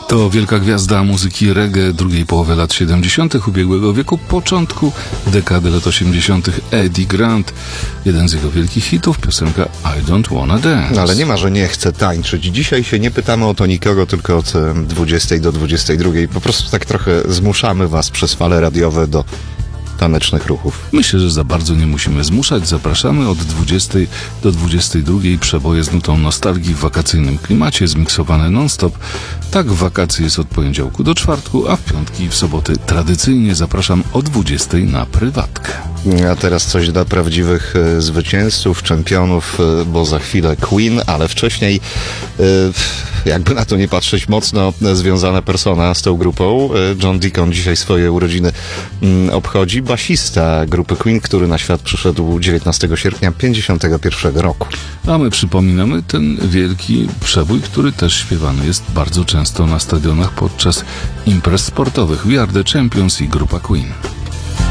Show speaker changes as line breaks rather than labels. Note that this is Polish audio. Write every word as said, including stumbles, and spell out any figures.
To wielka gwiazda muzyki reggae drugiej połowy lat siedemdziesiątych ubiegłego wieku, początku dekady lat osiemdziesiątych Eddie Grant. Jeden z jego wielkich hitów, piosenka I Don't Wanna Dance.
No ale nie ma, że nie chcę tańczyć. Dzisiaj się nie pytamy o to nikogo, tylko od dwudziestej do dwudziestej drugiej. Po prostu tak trochę zmuszamy was przez fale radiowe do tanecznych ruchów.
Myślę, że za bardzo nie musimy zmuszać. Zapraszamy od dwudziestej do dwudziestej drugiej. Przeboje z nutą nostalgii w wakacyjnym klimacie, zmiksowane non-stop. Tak w wakacje jest od poniedziałku do czwartku, a w piątki i w soboty tradycyjnie zapraszam o dwudziestej na prywatkę.
A teraz coś dla prawdziwych e, zwycięzców, czempionów, e, bo za chwilę Queen, ale wcześniej, e, jakby na to nie patrzeć, mocno związana persona z tą grupą. E, John Deacon dzisiaj swoje urodziny m, obchodzi. Basista grupy Queen, który na świat przyszedł dziewiętnastego sierpnia pięćdziesiątego pierwszego roku.
A my przypominamy ten wielki przebój, który też śpiewany jest bardzo często na stadionach podczas imprez sportowych. We Are The Champions i grupa Queen.